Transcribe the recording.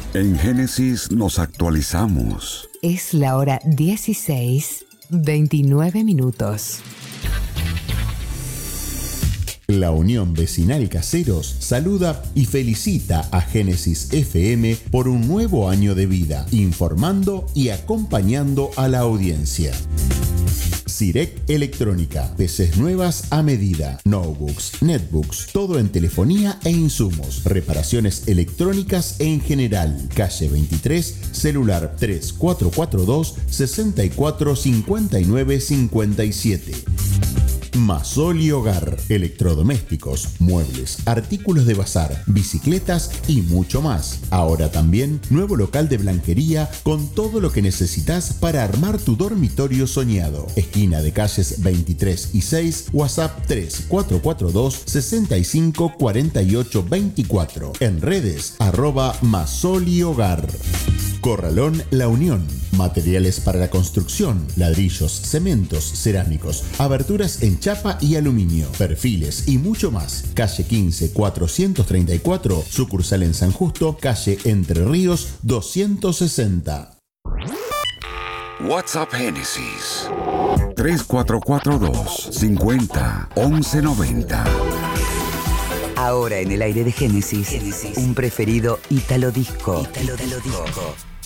En Génesis nos actualizamos. Es la hora 16:29. La Unión Vecinal Caseros saluda y felicita a Génesis FM por un nuevo año de vida, informando y acompañando a la audiencia. Sirec Electrónica, PCs nuevas a medida, notebooks, netbooks, todo en telefonía e insumos, reparaciones electrónicas en general. Calle 23, celular 3442 64 59 57. Masoli Hogar, electrodomésticos, muebles, artículos de bazar, bicicletas y mucho más. Ahora también nuevo local de blanquería con todo lo que necesitas para armar tu dormitorio soñado. Esquina de calles 23 y 6, WhatsApp 3442 65 48 24. En redes @Masoli Hogar. Corralón La Unión. Materiales para la construcción, ladrillos, cementos, cerámicos, aberturas en chapa y aluminio, perfiles y mucho más. Calle 15 434, sucursal en San Justo, calle Entre Ríos 260. WhatsApp Génesis 3442 50 11 90. Ahora en el aire de Génesis, un preferido Italo Disco.